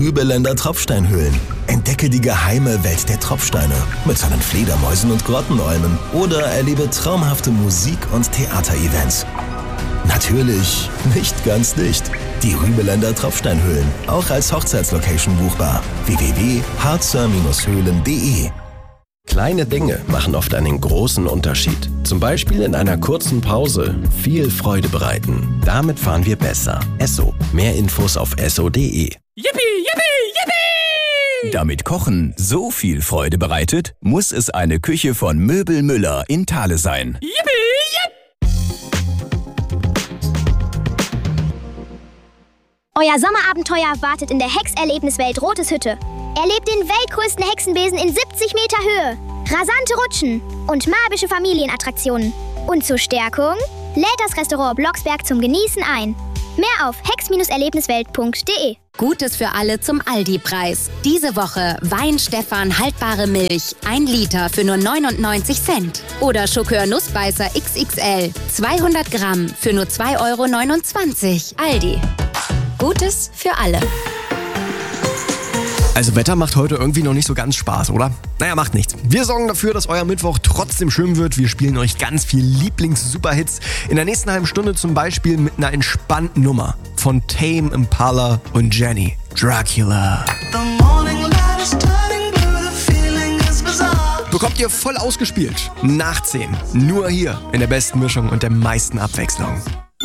Rübeländer Tropfsteinhöhlen. Entdecke die geheime Welt der Tropfsteine mit seinen Fledermäusen und Grottenolmen oder erlebe traumhafte Musik- und Theaterevents. Natürlich nicht ganz dicht. Die Rübeländer Tropfsteinhöhlen, auch als Hochzeitslocation buchbar. www.harzer-höhlen.de. Kleine Dinge machen oft einen großen Unterschied. Zum Beispiel in einer kurzen Pause viel Freude bereiten. Damit fahren wir besser. Esso. Mehr Infos auf esso.de. Yippie, yippie, yippie! Damit Kochen so viel Freude bereitet, muss es eine Küche von Möbel Müller in Thale sein. Yippie, yipp! Euer Sommerabenteuer wartet in der Hexerlebniswelt Rotes Hütte. Erlebt den weltgrößten Hexenbesen in 70 Meter Höhe, rasante Rutschen und magische Familienattraktionen. Und zur Stärkung lädt das Restaurant Blocksberg zum Genießen ein. Mehr auf hex-erlebniswelt.de. Gutes für alle zum Aldi-Preis. Diese Woche Wein-Stefan haltbare Milch, 1 Liter für nur 99 Cent. Oder Schokör Nussbeißer XXL, 200 Gramm für nur 2,29 €. Aldi. Gutes für alle. Also Wetter macht heute irgendwie noch nicht so ganz Spaß, oder? Naja, macht nichts. Wir sorgen dafür, dass euer Mittwoch trotzdem schön wird. Wir spielen euch ganz viel Lieblings-Superhits. In der nächsten halben Stunde zum Beispiel mit einer entspannten Nummer von Tame Impala und Jenny. Dracula. Bekommt ihr voll ausgespielt. Nach 10. Nur hier in der besten Mischung und der meisten Abwechslung.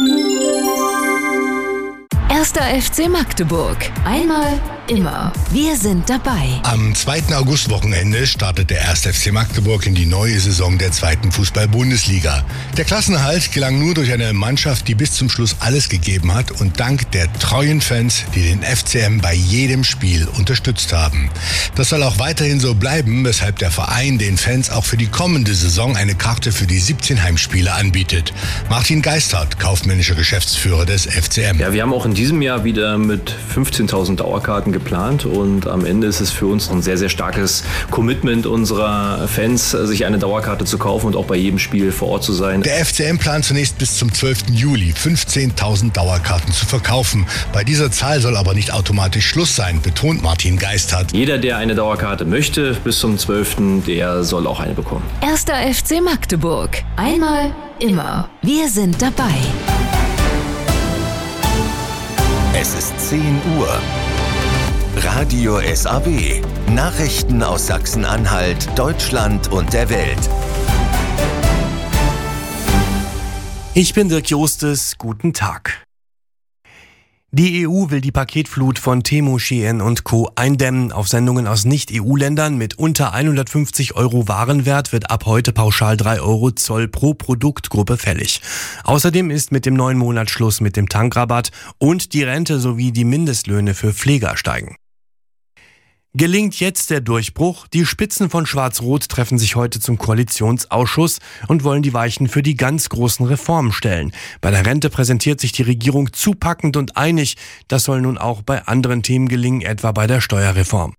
1. FC Magdeburg. Einmal, immer. Wir sind dabei. Am 2. August-Wochenende startet der 1. FC Magdeburg in die neue Saison der 2. Fußball-Bundesliga. Der Klassenerhalt gelang nur durch eine Mannschaft, die bis zum Schluss alles gegeben hat und dank der treuen Fans, die den FCM bei jedem Spiel unterstützt haben. Das soll auch weiterhin so bleiben, weshalb der Verein den Fans auch für die kommende Saison eine Karte für die 17 Heimspiele anbietet. Martin Geisthardt, kaufmännischer Geschäftsführer des FCM. Ja, wir haben auch in diesem Jahr wieder mit 15.000 Dauerkarten geplant und am Ende ist es für uns ein sehr, sehr starkes Commitment unserer Fans, sich eine Dauerkarte zu kaufen und auch bei jedem Spiel vor Ort zu sein. Der FCM plant zunächst bis zum 12. Juli 15.000 Dauerkarten zu verkaufen. Bei dieser Zahl soll aber nicht automatisch Schluss sein, betont Martin Geisthardt. Jeder, der eine Dauerkarte möchte, bis zum 12., der soll auch eine bekommen. 1. FC Magdeburg. Einmal, immer. Wir sind dabei. Es ist 10 Uhr. Radio SAW. Nachrichten aus Sachsen-Anhalt, Deutschland und der Welt. Ich bin Dirk Jostes. Guten Tag. Die EU will die Paketflut von Temu, Shein und Co. eindämmen. Auf Sendungen aus Nicht-EU-Ländern mit unter 150 € Warenwert wird ab heute pauschal 3 € Zoll pro Produktgruppe fällig. Außerdem ist mit dem neuen Monat Schluss mit dem Tankrabatt und die Rente sowie die Mindestlöhne für Pfleger steigen. Gelingt jetzt der Durchbruch? Die Spitzen von Schwarz-Rot treffen sich heute zum Koalitionsausschuss und wollen die Weichen für die ganz großen Reformen stellen. Bei der Rente präsentiert sich die Regierung zupackend und einig. Das soll nun auch bei anderen Themen gelingen, etwa bei der Steuerreform.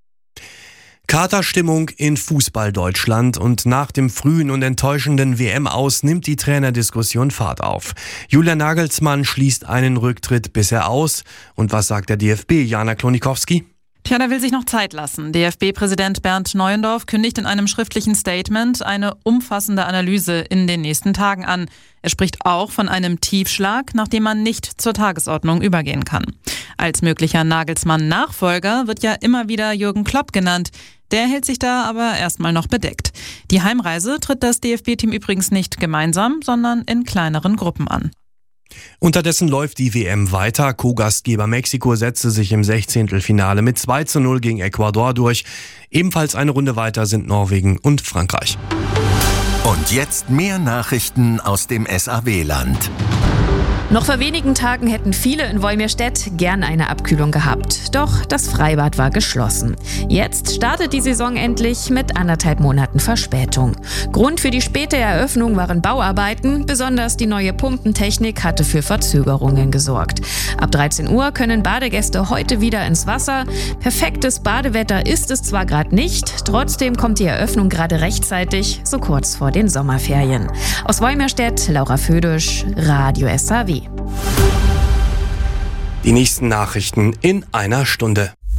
Katerstimmung in Fußball-Deutschland und nach dem frühen und enttäuschenden WM-Aus nimmt die Trainerdiskussion Fahrt auf. Julian Nagelsmann schließt einen Rücktritt bisher aus. Und was sagt der DFB, Jana Klonikowski? Tja, der will sich noch Zeit lassen. DFB-Präsident Bernd Neuendorf kündigt in einem schriftlichen Statement eine umfassende Analyse in den nächsten Tagen an. Er spricht auch von einem Tiefschlag, nachdem man nicht zur Tagesordnung übergehen kann. Als möglicher Nagelsmann-Nachfolger wird ja immer wieder Jürgen Klopp genannt. Der hält sich da aber erstmal noch bedeckt. Die Heimreise tritt das DFB-Team übrigens nicht gemeinsam, sondern in kleineren Gruppen an. Unterdessen läuft die WM weiter. Co-Gastgeber Mexiko setzte sich im 16. mit 2:0 gegen Ecuador durch. Ebenfalls eine Runde weiter sind Norwegen und Frankreich. Und jetzt mehr Nachrichten aus dem SAW-Land. Noch vor wenigen Tagen hätten viele in Wolmirstedt gern eine Abkühlung gehabt. Doch das Freibad war geschlossen. Jetzt startet die Saison endlich mit 1,5 Monaten Verspätung. Grund für die späte Eröffnung waren Bauarbeiten. Besonders die neue Pumpentechnik hatte für Verzögerungen gesorgt. Ab 13 Uhr können Badegäste heute wieder ins Wasser. Perfektes Badewetter ist es zwar gerade nicht, trotzdem kommt die Eröffnung gerade rechtzeitig, so kurz vor den Sommerferien. Aus Wolmirstedt, Laura Födisch, Radio SAW. Die nächsten Nachrichten in einer Stunde.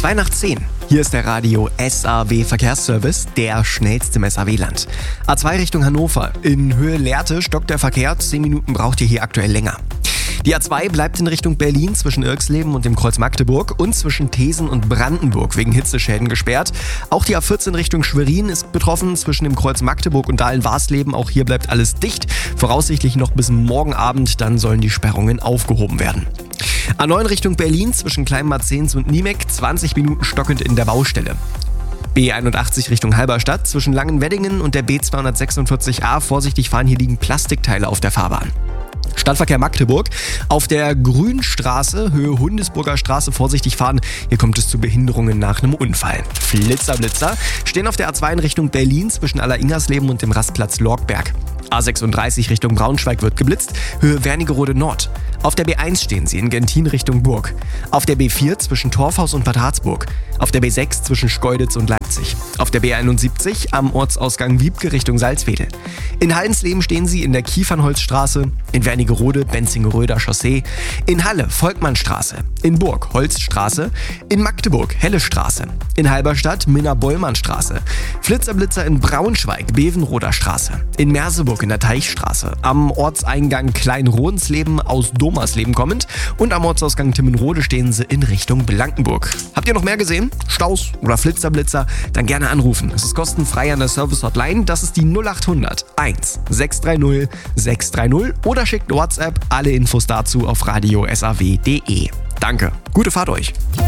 9:02. Hier ist der Radio SAW Verkehrsservice, der schnellste im SAW-Land. A2 Richtung Hannover. In Höhe Lehrte stockt der Verkehr. 10 Minuten braucht ihr hier aktuell länger. Die A2 bleibt in Richtung Berlin zwischen Irxleben und dem Kreuz Magdeburg und zwischen Thesen und Brandenburg wegen Hitzeschäden gesperrt. Auch die A14 Richtung Schwerin ist betroffen zwischen dem Kreuz Magdeburg und Dahlen-Warsleben. Auch hier bleibt alles dicht. Voraussichtlich noch bis morgen Abend, dann sollen die Sperrungen aufgehoben werden. A9 Richtung Berlin zwischen Kleinmarzens und Niemek, 20 Minuten stockend in der Baustelle. B81 Richtung Halberstadt zwischen Langenweddingen und der B246a. Vorsichtig fahren, hier liegen Plastikteile auf der Fahrbahn. Stadtverkehr Magdeburg. Auf der Grünstraße, Höhe Hundesburger Straße, vorsichtig fahren. Hier kommt es zu Behinderungen nach einem Unfall. Blitzer stehen auf der A2 in Richtung Berlin zwischen Alleringersleben und dem Rastplatz Lorgberg. A36 Richtung Braunschweig wird geblitzt, Höhe Wernigerode Nord. Auf der B1 stehen sie in Gentin Richtung Burg. Auf der B4 zwischen Torfhaus und Bad Harzburg. Auf der B6 zwischen Schkeuditz und Leipzig. Auf der B71 am Ortsausgang Wiebke Richtung Salzwedel. In Hallensleben stehen sie in der Kiefernholzstraße, in Wernigerode Benzingeröder Chaussee, in Halle Volkmannstraße, in Burg Holzstraße, in Magdeburg Hellestraße, in Halberstadt Minna-Bollmann-Straße, Flitzer in Braunschweig Bevenroder Straße, in Merseburg in der Teichstraße, am Ortseingang Klein-Rodensleben aus Domersleben kommend und am Ortsausgang Timmenrode stehen sie in Richtung Blankenburg. Habt ihr noch mehr gesehen? Staus oder Flitzer? Dann gerne anrufen. Es ist kostenfrei an der Service-Hotline. Das ist die 0800 1 630 630 oder schickt WhatsApp. Alle Infos dazu auf radiosaw.de. Danke. Gute Fahrt euch.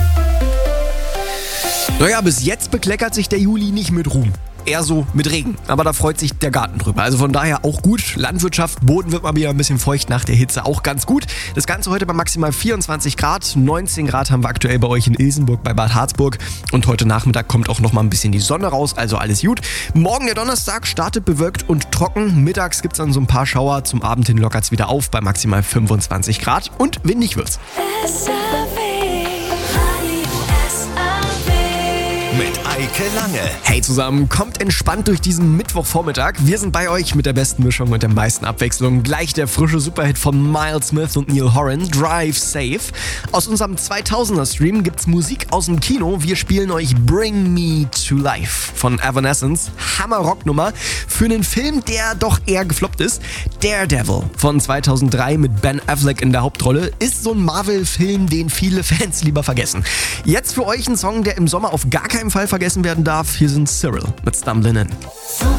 Naja, bis jetzt bekleckert sich der Juli nicht mit Ruhm. Eher so mit Regen, aber da freut sich der Garten drüber. Also von daher auch gut. Landwirtschaft, Boden wird mal wieder ein bisschen feucht nach der Hitze, auch ganz gut. Das Ganze heute bei maximal 24 Grad. 19 Grad haben wir aktuell bei euch in Ilsenburg bei Bad Harzburg. Und heute Nachmittag kommt auch noch mal ein bisschen die Sonne raus, also alles gut. Morgen der Donnerstag startet bewölkt und trocken. Mittags gibt es dann so ein paar Schauer. Zum Abend hin lockert es wieder auf bei maximal 25 Grad und windig wird's. Mit Eike Lange. Hey zusammen, kommt entspannt durch diesen Mittwochvormittag. Wir sind bei euch mit der besten Mischung und der meisten Abwechslung. Gleich der frische Superhit von Miles Smith und Neil Horan, Drive Safe. Aus unserem 2000er-Stream gibt's Musik aus dem Kino. Wir spielen euch Bring Me to Life von Evanescence. Hammer-Rocknummer für einen Film, der doch eher gefloppt ist. Daredevil von 2003 mit Ben Affleck in der Hauptrolle ist so ein Marvel-Film, den viele Fans lieber vergessen. Jetzt für euch ein Song, der im Sommer auf gar keinen Fall vergessen werden darf. Hier sind Cyril mit Stumblin' In.